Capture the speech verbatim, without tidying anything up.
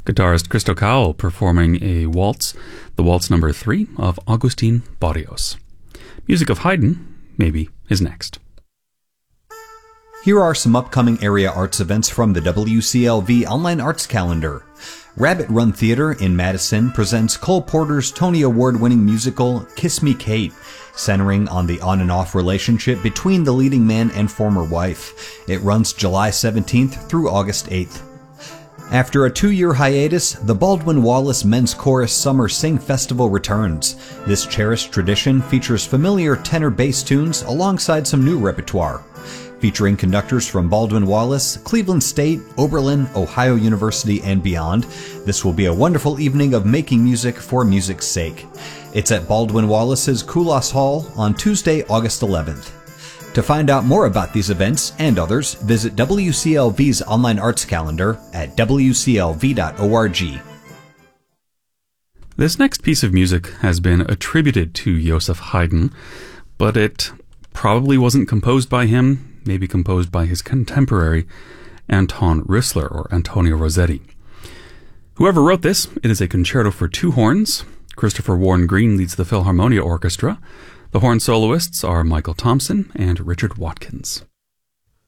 Guitarist Christo Cowell performing a waltz, the waltz number three of Augustin Barrios. Music of Haydn, maybe, is next. Here are some upcoming area arts events from the W C L V Online Arts Calendar. Rabbit Run Theater in Madison presents Cole Porter's Tony Award-winning musical Kiss Me Kate, centering on the on and off relationship between the leading man and former wife. It runs July seventeenth through August eighth. After a two-year hiatus, the Baldwin Wallace Men's Chorus Summer Sing Festival returns. This cherished tradition features familiar tenor bass tunes alongside some new repertoire. Featuring conductors from Baldwin Wallace, Cleveland State, Oberlin, Ohio University, and beyond, this will be a wonderful evening of making music for music's sake. It's at Baldwin Wallace's Koulos Hall on Tuesday, August eleventh. To find out more about these events and others, visit W C L V's online arts calendar at w c l v dot org. This next piece of music has been attributed to Joseph Haydn, but it probably wasn't composed by him, maybe composed by his contemporary Anton Rüssler or Antonio Rossetti. Whoever wrote this, it is a concerto for two horns. Christopher Warren Green leads the Philharmonia Orchestra. The horn soloists are Michael Thompson and Richard Watkins.